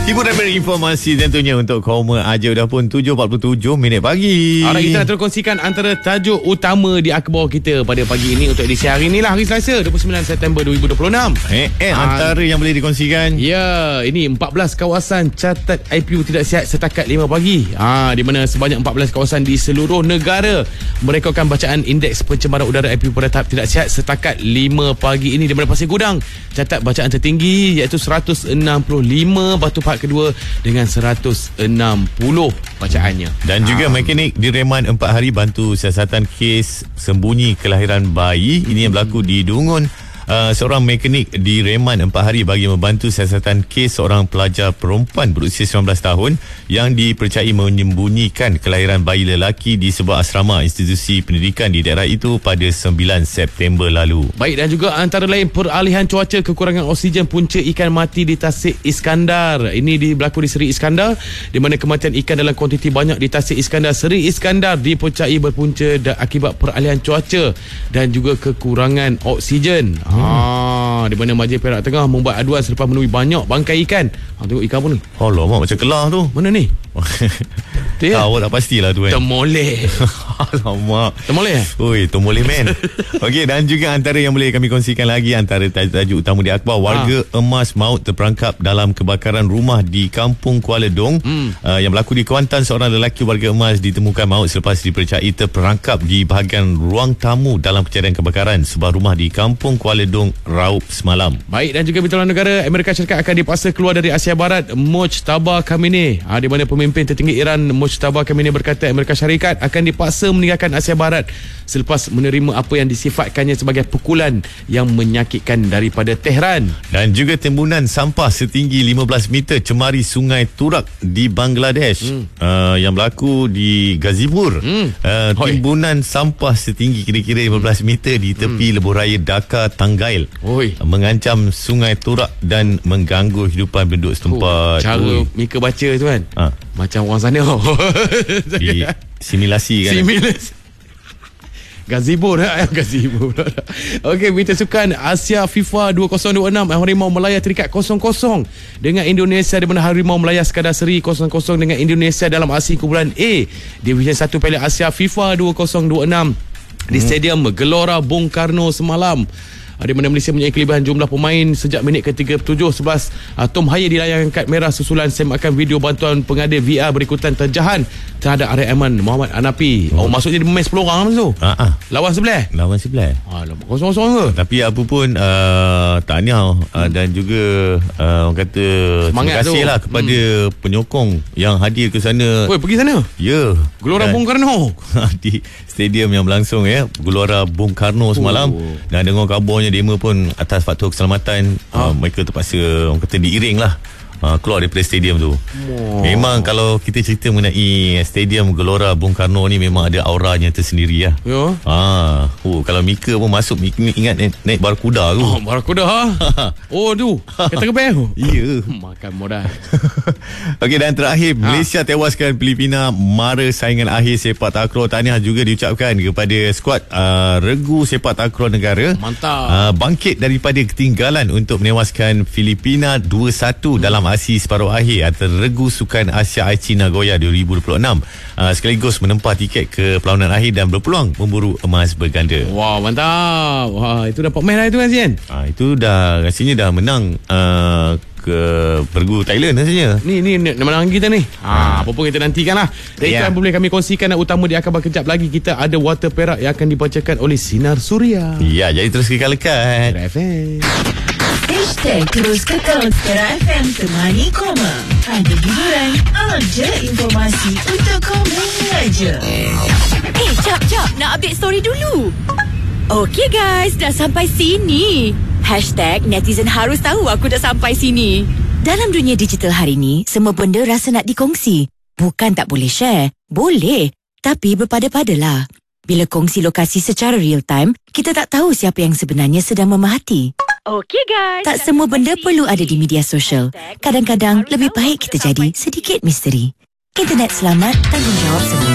Hiburan berinformasi tentunya untuk kaum aja. Dah pun 7.47 minit pagi. Alright, kita nak terkongsikan antara tajuk utama di akhbar kita pada pagi ini untuk edisi hari inilah, hari Selasa 29 September 2026. Antara yang boleh dikongsikan. Ya, ini 14 kawasan catat IPU tidak sihat setakat 5 pagi. Di mana sebanyak 14 kawasan di seluruh negara merekodkan bacaan indeks pencemaran udara IPU pada tahap tidak sihat setakat 5 pagi ini. Di mana Pasir Gudang catat bacaan tertinggi iaitu 165, Batu Pahat kedua dengan 160 bacaannya. Dan juga mekanik direman 4 hari bantu siasatan kes sembunyi kelahiran bayi. Ini yang berlaku di Dungun. Seorang mekanik direman 4 hari bagi membantu siasatan kes seorang pelajar perempuan berusia 19 tahun yang dipercayai menyembunyikan kelahiran bayi lelaki di sebuah asrama institusi pendidikan di daerah itu pada 9 September lalu. Baik, dan juga antara lain peralihan cuaca, kekurangan oksigen, punca ikan mati di Tasik Iskandar. Ini berlaku di Seri Iskandar, di mana kematian ikan dalam kuantiti banyak di Tasik Iskandar. Seri Iskandar dipercayai berpunca akibat peralihan cuaca dan juga kekurangan oksigen. Di mana Majlis Perak Tengah membuat aduan selepas menemui banyak bangkai ikan. Tengok ikan apa ni? Alamak, macam kelah tu. Mana ni? Kau tak pastilah tu kan. Temoleh. Alamak. Temoleh? Oi, temoleh men. Okey, dan juga antara yang boleh kami kongsikan lagi, antara tajuk utama di akhbar, warga emas maut terperangkap dalam kebakaran rumah di Kampung Kuala Dong. Yang berlaku di Kuantan. Seorang lelaki warga emas ditemukan maut selepas dipercayai terperangkap di bahagian ruang tamu dalam kejadian kebakaran sebuah rumah di Kampung Kuala Dong Raub semalam. Baik, dan juga Bintang Negara, Amerika Syarikat akan dipaksa keluar dari Asia Barat. Mojtaba Khamenei, di mana pemimpin tertinggi Iran Mojtaba Khamenei berkata Amerika Syarikat akan dipaksa meninggalkan Asia Barat selepas menerima apa yang disifatkannya sebagai pukulan yang menyakitkan daripada Tehran. Dan juga timbunan sampah setinggi 15 meter cemari Sungai Turak di Bangladesh. Yang berlaku di Gazipur. Timbunan sampah setinggi kira-kira 15 meter di tepi lebuh raya Dhaka Tanggail mengancam Sungai Turak dan mengganggu hidupan penduduk setempat. Cara Mika baca tu kan macam orang sana. Similasi kan. Similasi. Gazebo dah. Gazebo. Okey, berita sukan Asia FIFA 2026. Harimau Melaya terikat 0-0 dengan Indonesia, di mana Harimau Melaya sekadar seri 0-0 dengan Indonesia dalam aksi kumpulan A Division 1 Piala Asia FIFA 2026 di Stadium Gelora Bung Karno semalam. Di mana Malaysia mempunyai kelebihan jumlah pemain sejak minit ke-37. 11 Tom Haye dilayangkan kad merah susulan semakan video bantuan pengadil VR berikutan terjahan terhadap Arya Aiman Muhammad Hanafi. Maksudnya dia main 10 orang tu. Lawan sebelah. Kosong-kosong ke? Tapi apa pun tahniah dan juga orang kata semangat, terima kasih lah kepada penyokong yang hadir ke sana. Pergi sana? Ya, Gelora Bung Karno. Di stadium yang berlangsung Gelora Bung Karno semalam. Dan dengar kabarnya demo pun atas faktor keselamatan mereka terpaksa orang kata diiring lah keluar daripada stadium tu. Memang kalau kita cerita mengenai stadium Gelora Bung Karno ni memang ada auranya tersendiri lah. Kalau Mika pun masuk, ingat naik barakuda tu. Barakuda tu kata kebel. Ya, makan modal. Okey, dan terakhir, Malaysia tewaskan Filipina mara saingan akhir sepak takraw. Tahniah juga diucapkan kepada skuad regu sepak takraw negara. Mantap. Bangkit daripada ketinggalan untuk menewaskan Filipina 2-1 dalam aksi separuh akhir antara regu sukan Asia Aichi Nagoya 2026, sekaligus menempah tiket ke perlawanan akhir dan berpeluang memburu emas berganda. Wah, mantap. Itu dapat main lah itu kan, Zian? Itu dah rasanya dah menang ke regu Thailand rasanya. Ni menang kita ni. Apa pun kita nantikan lah. Dan itu yang boleh kami kongsikan utama di akhbar. Kejap lagi kita ada Water Perak yang akan dibacakan oleh Sinar Suria. Ya, jadi terus kekal-lekat #, terus kekal Perak FM temani koma. Ada hiburan, ada informasi untuk koma aja. Jap, nak update story dulu. Okey guys, dah sampai sini. #netizen harus tahu aku dah sampai sini. Dalam dunia digital hari ni, semua benda rasa nak dikongsi. Bukan tak boleh share. Boleh. Tapi berpada-padalah. Bila kongsi lokasi secara real time, kita tak tahu siapa yang sebenarnya sedang memerhati. Okey guys. Tak semua benda perlu ada di media sosial. Kadang-kadang lebih baik kita jadi sedikit misteri. Internet selamat, tanggungjawab semua.